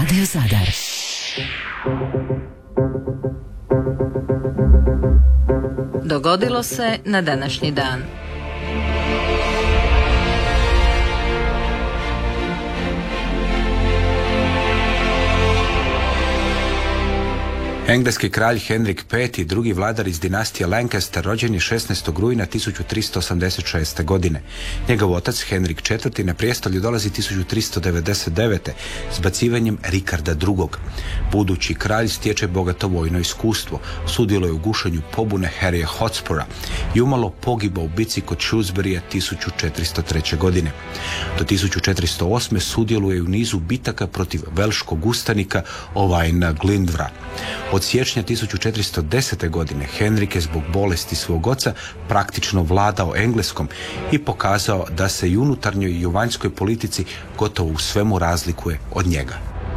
Radio Zadar. Dogodilo se na današnji dan. Engleski kralj Henrik V, drugi vladar iz dinastije Lancaster, rođen je 16. rujna 1386. godine. Njegov otac Henrik IV na prijestolje dolazi 1399. zbacivanjem Rikarda II. Budući kralj stječe bogato vojno iskustvo, sudjeluje u gušenju pobune Harryja Hotspura i umalo pogiba u bici kod Shrewsburya 1403. godine. Do 1408. sudjeluje u nizu bitaka protiv velškog ustanika Owaina Glyndwra. Od siječnja 1410. godine Henrik je zbog bolesti svog oca praktično vladao Engleskom i pokazao da se i unutarnjoj i u vanjskoj politici gotovo u svemu razlikuje od njega.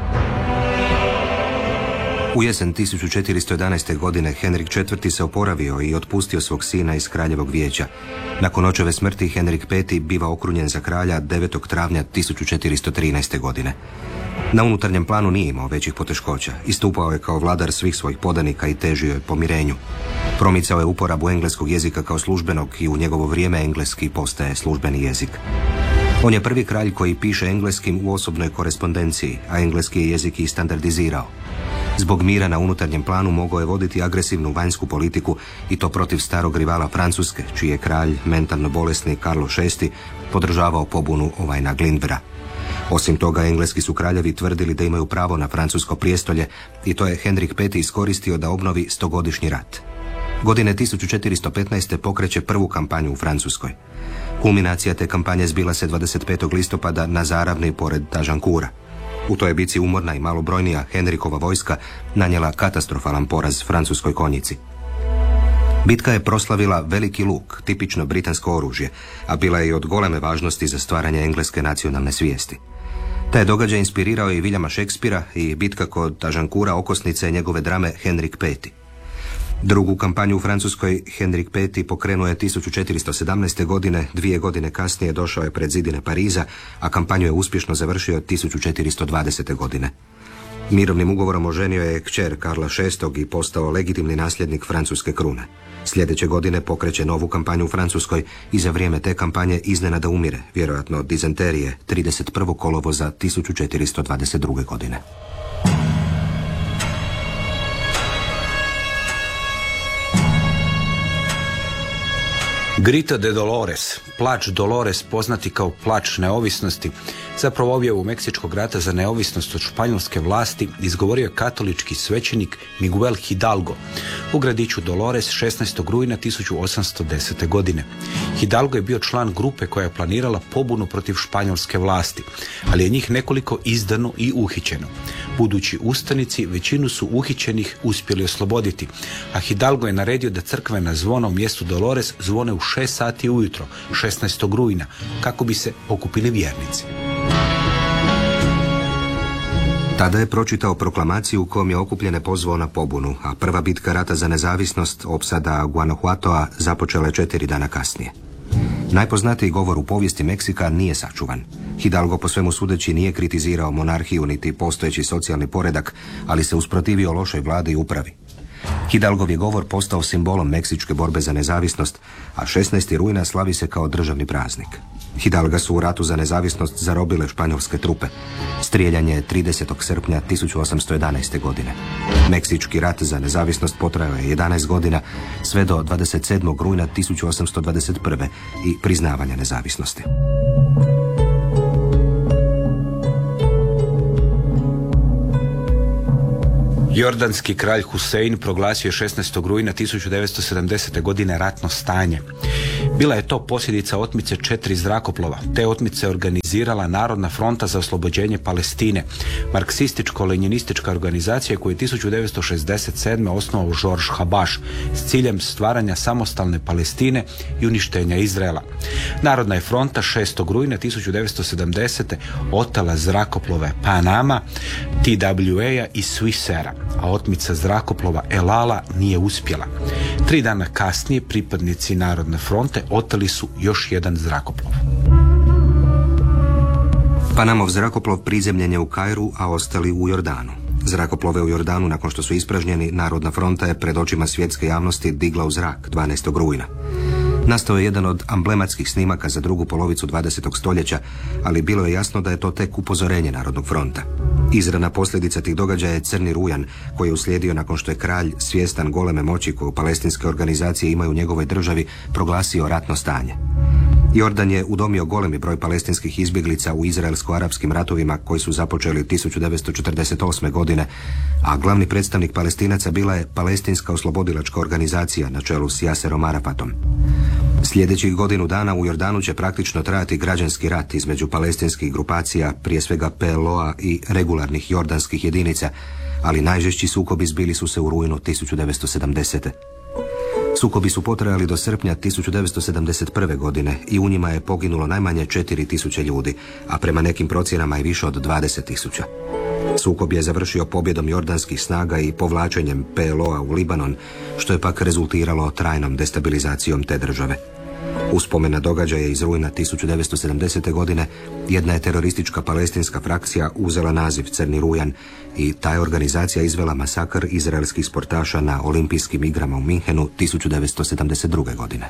U jesen 1411. godine Henrik IV. Se oporavio i otpustio svog sina iz kraljevog vijeća. Nakon očeve smrti Henrik V. biva okrunjen za kralja 9. travnja 1413. godine. Na unutarnjem planu nije imao većih poteškoća. Istupao je kao vladar svih svojih podanika i težio je pomirenju. Promicao je uporabu engleskog jezika kao službenog i u njegovo vrijeme engleski postaje službeni jezik. On je prvi kralj koji piše engleskim u osobnoj korespondenciji, a engleski je jezik i standardizirao. Zbog mira na unutarnjem planu mogao je voditi agresivnu vanjsku politiku i to protiv starog rivala Francuske, čiji je kralj, mentalno bolesni Karlo VI, podržavao pobunu Owaina Glyndwra. Osim toga, engleski su kraljevi tvrdili da imaju pravo na francusko prijestolje i to je Henrik V. iskoristio da obnovi 100-godišnji rat. Godine 1415. pokreće prvu kampanju u Francuskoj. Kulminacija te kampanje zbila se 25. listopada na Zaravni pored Agincourta. U toj bici umorna i malobrojnija Henrikova vojska nanijela katastrofalan poraz francuskoj konjici. Bitka je proslavila veliki luk, tipično britansko oružje, a bila je i od goleme važnosti za stvaranje engleske nacionalne svijesti. Taj događaj inspirirao je i Williama Shakespearea i bitka kod Agincourta okosnica je njegove drame Henrik V. Drugu kampanju u Francuskoj Henrik V. pokrenuo je 1417. godine, 2 godine kasnije došao je pred zidine Pariza, a kampanju je uspješno završio 1420. godine. Mirovnim ugovorom oženio je kćer Karla VI. I postao legitimni nasljednik francuske krune. Sljedeće godine pokreće novu kampanju u Francuskoj i za vrijeme te kampanje iznenada umire, vjerojatno od dizenterije, 31. kolovoza 1422. godine. Grito de Dolores, plač Dolores, poznati kao plač neovisnosti, zapravo objavu Meksičkog rata za neovisnost od španjolske vlasti izgovorio je katolički svećenik Miguel Hidalgo u gradiću Dolores 16. rujna 1810. godine. Hidalgo je bio član grupe koja je planirala pobunu protiv španjolske vlasti, ali je njih nekoliko izdano i uhićeno. Budući ustanici većinu su uhićenih uspjeli osloboditi, a Hidalgo je naredio da crkvena zvona u mjestu Dolores zvone u 6 sati ujutro, 16. rujna, kako bi se okupili vjernici. Tada je pročitao proklamaciju u kojom je okupljene pozvao na pobunu, a prva bitka rata za nezavisnost, opsada Guanajuatoa, započela je 4 dana kasnije. Najpoznatiji govor u povijesti Meksika nije sačuvan. Hidalgo po svemu sudeći nije kritizirao monarhiju niti postojeći socijalni poredak, ali se usprotivio lošoj vladi i upravi. Hidalgov je govor postao simbolom meksičke borbe za nezavisnost, a 16. rujna slavi se kao državni praznik. Hidalga su u ratu za nezavisnost zarobile španjolske trupe. Strijeljanje je 30. srpnja 1811. godine. Meksički rat za nezavisnost potrajao je 11 godina, sve do 27. rujna 1821. i priznavanja nezavisnosti. Jordanski kralj Husein proglasio je 16. rujna 1970. godine ratno stanje. Bila je to posljedica otmice 4 zrakoplova. Te otmice organizirala Narodna fronta za oslobođenje Palestine, marksističko-lenjinistička organizacija koju je 1967. osnovao George Habash s ciljem stvaranja samostalne Palestine i uništenja Izraela. Narodna je fronta 6. rujna 1970. otela zrakoplove Panama, TWA i Swissera, a otmica zrakoplova El Ala nije uspjela. 3 dana kasnije pripadnici Narodne fronte oteli su još jedan zrakoplov. Panamov zrakoplov prizemljen je u Kairu, a ostali u Jordanu. Zrakoplove u Jordanu, nakon što su ispražnjeni, Narodna fronta je pred očima svjetske javnosti digla u zrak 12. rujna. Nastao je jedan od amblematskih snimaka za drugu polovicu 20. stoljeća, ali bilo je jasno da je to tek upozorenje Narodnog fronta. Izravna posljedica tih događaja je Crni rujan, koji je uslijedio nakon što je kralj, svjestan goleme moći koju palestinske organizacije imaju u njegovoj državi, proglasio ratno stanje. Jordan je udomio golemi broj palestinskih izbjeglica u izraelsko-arapskim ratovima koji su započeli 1948. godine, a glavni predstavnik Palestinaca bila je Palestinska oslobodilačka organizacija na čelu s Yaserom Arafatom. Sljedećih godinu dana u Jordanu će praktično trajati građanski rat između palestinskih grupacija, prije svega PLO-a i regularnih jordanskih jedinica, ali najžešći sukobi zbili su se u rujnu 1970. Sukobi su potrajali do srpnja 1971. godine i u njima je poginulo najmanje 4.000 ljudi, a prema nekim procjenama i više od 20.000. Sukob je završio pobjedom jordanskih snaga i povlačenjem PLO-a u Libanon, što je pak rezultiralo trajnom destabilizacijom te države. U spomen na događaje iz rujna 1970. godine jedna je teroristička palestinska frakcija uzela naziv Crni rujan i ta je organizacija izvela masakr izraelskih sportaša na olimpijskim igrama u Minhenu 1972. godine.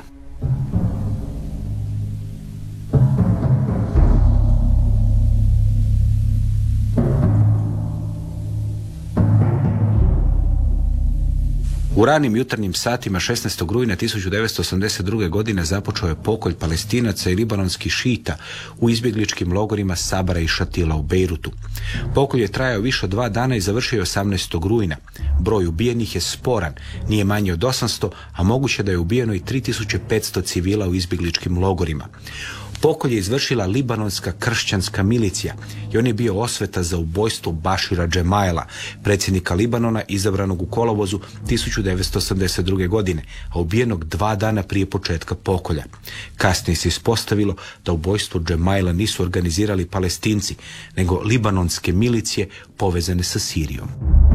U ranim jutarnjim satima 16. rujna 1982. godine započeo je pokolj Palestinaca i libanonskih šita u izbjegličkim logorima Sabra i Šatila u Bejrutu. Pokolj je trajao više od 2 dana i završio 18. rujna. Broj ubijenih je sporan, nije manji od 800, a moguće da je ubijeno i 3500 civila u izbjegličkim logorima. Pokolj je izvršila libanonska kršćanska milicija i on je bio osveta za ubojstvo Bašira Džemaila, predsjednika Libanona izabranog u kolovozu 1982. godine, a ubijenog 2 dana prije početka pokolja. Kasnije se ispostavilo da ubojstvo Džemaila nisu organizirali Palestinci, nego libanonske milicije povezane sa Sirijom.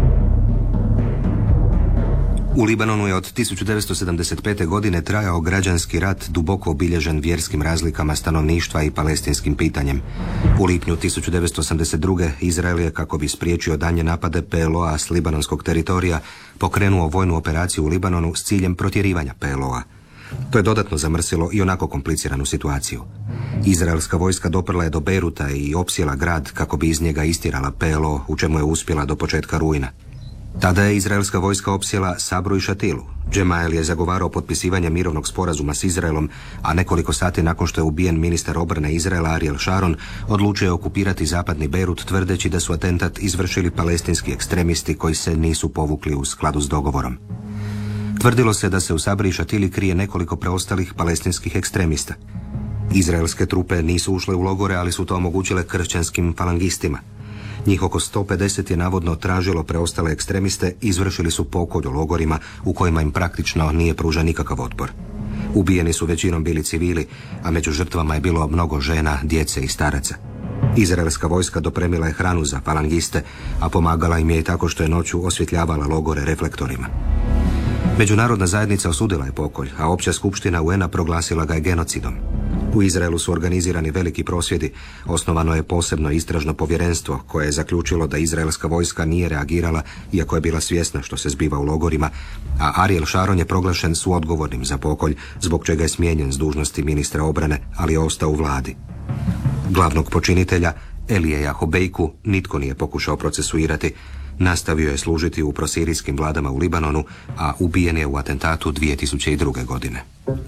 U Libanonu je od 1975. godine trajao građanski rat duboko obilježen vjerskim razlikama stanovništva i palestinskim pitanjem. U lipnju 1982. Izrael je, kako bi spriječio daljnje napade PLO-a s libanonskog teritorija, pokrenuo vojnu operaciju u Libanonu s ciljem protjerivanja PLO-a. To je dodatno zamrsilo i onako kompliciranu situaciju. Izraelska vojska doprla je do Bejruta i opsjela grad kako bi iz njega istjerala PLO, u čemu je uspjela do početka rujna. Tada je izraelska vojska opsjela Sabru i Šatilu. Džemail je zagovarao potpisivanje mirovnog sporazuma s Izraelom, a nekoliko sati nakon što je ubijen ministar obrane Izraela Ariel Sharon, odlučio je okupirati zapadni Bejrut tvrdeći da su atentat izvršili palestinski ekstremisti koji se nisu povukli u skladu s dogovorom. Tvrdilo se da se u Sabri i Šatili krije nekoliko preostalih palestinskih ekstremista. Izraelske trupe nisu ušle u logore, ali su to omogućile kršćanskim falangistima. Njih oko 150 je navodno tražilo preostale ekstremiste i izvršili su pokolj u logorima u kojima im praktično nije pružan nikakav otpor. Ubijeni su većinom bili civili, a među žrtvama je bilo mnogo žena, djece i staraca. Izraelska vojska dopremila je hranu za falangiste, a pomagala im je i tako što je noću osvjetljavala logore reflektorima. Međunarodna zajednica osudila je pokolj, a opća skupština UN-a proglasila ga je genocidom. U Izraelu su organizirani veliki prosvjedi, osnovano je posebno istražno povjerenstvo koje je zaključilo da izraelska vojska nije reagirala iako je bila svjesna što se zbiva u logorima, a Ariel Sharon je proglašen suodgovornim za pokolj, zbog čega je smijenjen s dužnosti ministra obrane, ali je ostao u vladi. Glavnog počinitelja, Elijeja Hobejku, nitko nije pokušao procesuirati. Nastavio je služiti u prosirijskim vladama u Libanonu, a ubijen je u atentatu 2002. godine.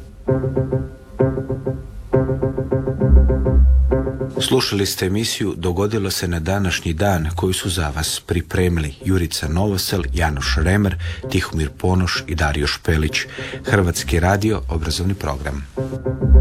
Slušali ste emisiju Dogodilo se na današnji dan koju su za vas pripremili Jurica Novosel, Janoš Remer, Tihomir Ponoš i Dario Špelić. Hrvatski radio, obrazovni program.